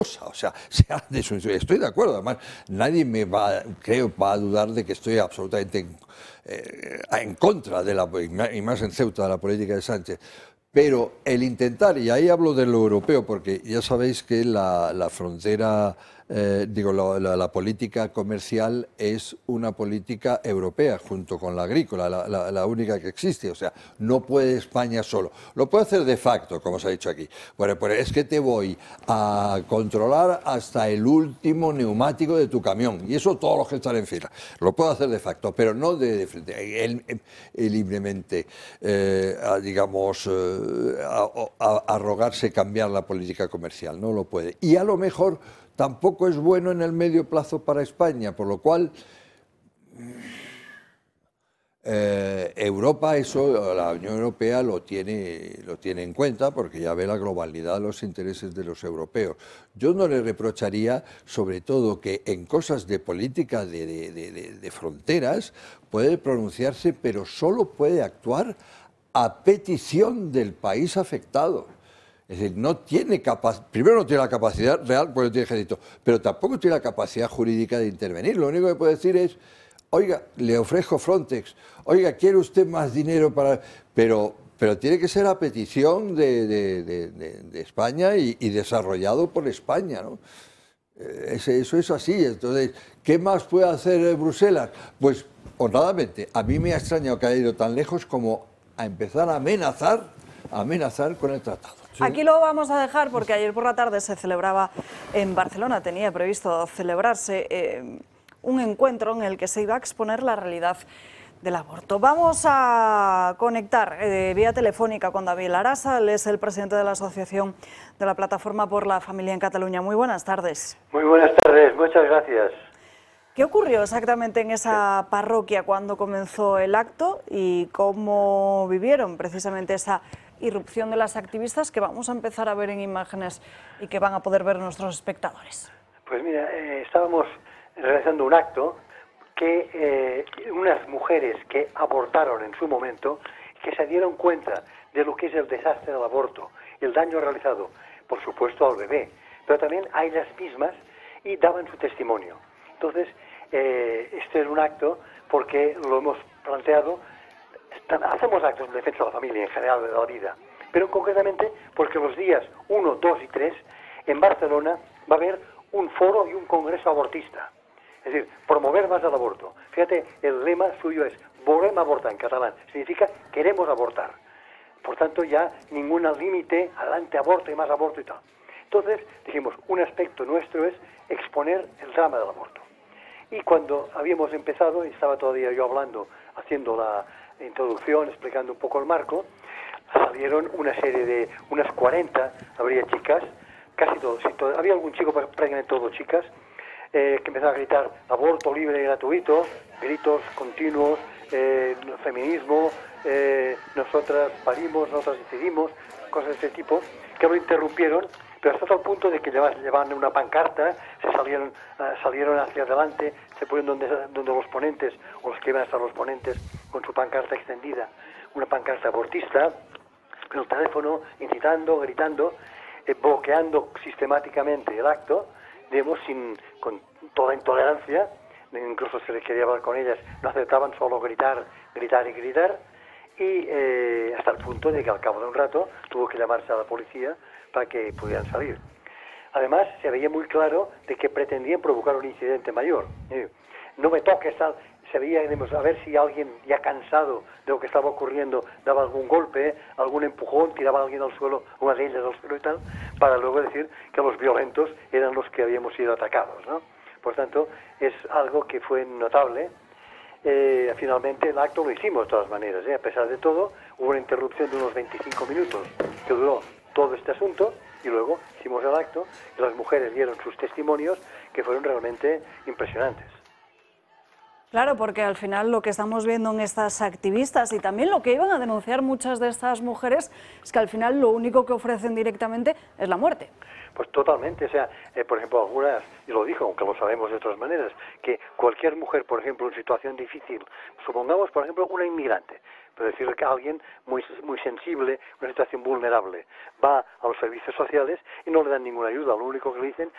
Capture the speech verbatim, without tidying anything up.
O sea, se ha desuncionado. Estoy de acuerdo, además, nadie me va, creo, va a dudar de que estoy absolutamente en, eh, en contra de la, y más en Ceuta, de la política de Sánchez. Pero el intentar, y ahí hablo de lo europeo, porque ya sabéis que la, la frontera, eh, digo, la, la, la política comercial es una política europea, junto con la agrícola, la, la, la única que existe. O sea, no puede España solo. Lo puede hacer de facto, como se ha dicho aquí. Bueno, pues es que te voy a controlar hasta el último neumático de tu camión, y eso todos los que están en fila. Lo puedo hacer de facto, pero no de, de frente. El, el, el libremente, eh, a, digamos... Eh, A, a, a rogarse cambiar la política comercial, no lo puede. Y a lo mejor tampoco es bueno en el medio plazo para España, por lo cual eh, Europa, eso, la Unión Europea lo tiene, lo tiene en cuenta porque ya ve la globalidad de los intereses de los europeos. Yo no le reprocharía, sobre todo, que en cosas de política de, de, de, de, de fronteras puede pronunciarse, pero solo puede actuar a petición del país afectado. Es decir, no tiene capacidad, primero no tiene la capacidad real, porque no tiene ejército, pero tampoco tiene la capacidad jurídica de intervenir. Lo único que puede decir es, oiga, le ofrezco Frontex, oiga, ¿quiere usted más dinero para...? Pero, pero tiene que ser a petición de, de, de, de, de España y, y desarrollado por España, ¿no? Eso es así. Entonces, ¿qué más puede hacer Bruselas? Pues, honradamente, a mí me ha extrañado que haya ido tan lejos como a empezar a amenazar, a amenazar con el tratado. ¿Sí? Aquí lo vamos a dejar porque ayer por la tarde se celebraba en Barcelona, tenía previsto celebrarse eh, un encuentro en el que se iba a exponer la realidad del aborto. Vamos a conectar eh, vía telefónica con David Arasa, él es el presidente de la Asociación de la Plataforma por la Familia en Cataluña. Muy buenas tardes. Muy buenas tardes, muchas gracias. ¿Qué ocurrió exactamente en esa parroquia cuando comenzó el acto y cómo vivieron precisamente esa irrupción de las activistas que vamos a empezar a ver en imágenes y que van a poder ver nuestros espectadores? Pues mira, eh, estábamos realizando un acto que eh, unas mujeres que abortaron en su momento, que se dieron cuenta de lo que es el desastre del aborto, el daño realizado, por supuesto, al bebé, pero también a ellas mismas, y daban su testimonio. Entonces, eh, este es un acto porque lo hemos planteado, hacemos actos en defensa de la familia en general, de la vida, pero concretamente porque los días uno, dos y tres en Barcelona va a haber un foro y un congreso abortista, es decir, promover más el aborto. Fíjate, el lema suyo es volem abortar en catalán, significa queremos abortar. Por tanto, ya ningún límite, adelante aborto y más aborto y tal. Entonces, dijimos, un aspecto nuestro es exponer el drama del aborto. Y cuando habíamos empezado, y estaba todavía yo hablando, haciendo la introducción, explicando un poco el marco, salieron una serie de, unas cuarenta, habría chicas, casi todos, todo, había algún chico, pero prácticamente todos chicas, eh, que empezaron a gritar aborto libre y gratuito, gritos continuos, eh, feminismo, eh, nosotras parimos, nosotras decidimos, cosas de este tipo, que lo interrumpieron, pero hasta tal punto de que llevaban una pancarta, se salieron, uh, salieron hacia adelante, se pusieron donde, donde los ponentes, o los que iban a estar los ponentes, con su pancarta extendida, una pancarta abortista, con el teléfono, incitando, gritando, eh, bloqueando sistemáticamente el acto, digamos, sin, con toda intolerancia, incluso se les quería hablar con ellas, no aceptaban solo gritar, gritar y gritar, y eh, hasta el punto de que al cabo de un rato tuvo que llamarse a la policía para que pudieran salir. Además, se veía muy claro de que pretendían provocar un incidente mayor. Eh, no me toques, tal. Se veía, digamos, a ver si alguien ya cansado de lo que estaba ocurriendo daba algún golpe, algún empujón, tiraba a alguien al suelo, una de ellas al suelo y tal, para luego decir que los violentos eran los que habíamos sido atacados, ¿no? Por tanto, es algo que fue notable. Eh, finalmente el acto lo hicimos de todas maneras, ¿eh? A pesar de todo, hubo una interrupción de unos veinticinco minutos que duró todo este asunto y luego hicimos el acto y las mujeres dieron sus testimonios que fueron realmente impresionantes. Claro, porque al final lo que estamos viendo en estas activistas y también lo que iban a denunciar muchas de estas mujeres es que al final lo único que ofrecen directamente es la muerte. Pues totalmente, o sea, eh, por ejemplo, algunas, y lo dijo, aunque lo sabemos de otras maneras, que cualquier mujer, por ejemplo, en situación difícil, supongamos, por ejemplo, una inmigrante, pero decirle que alguien muy, muy sensible, una situación vulnerable, va a los servicios sociales y no le dan ninguna ayuda, lo único que le dicen,